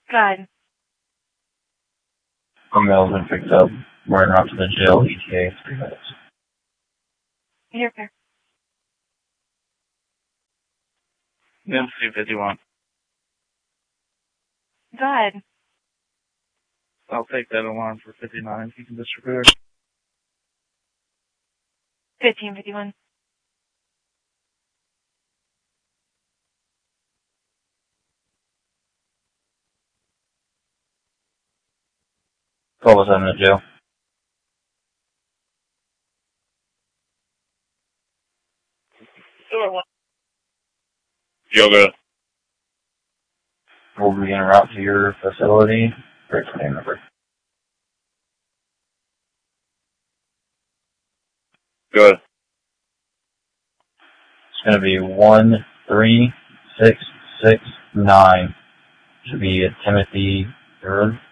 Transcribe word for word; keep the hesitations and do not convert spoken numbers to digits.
Good. A male's been picked up. We're en route to the jail. E T A, three minutes. You're fair. M C fifty-one. Go ahead. I'll take that alarm for fifty-nine if you can disregard. fifteen fifty-one. Call us in the jail. Door one. Yoga. We'll be en route to your facility. Great name number. Good. It's going to be one three six six nine. Should be a Timothy Third.